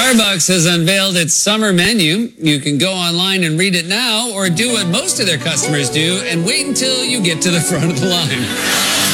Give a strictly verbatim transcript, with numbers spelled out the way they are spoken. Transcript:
Starbucks has unveiled its summer menu. You can go online and read it now, or do what most of their customers do and wait until you get to the front of the line.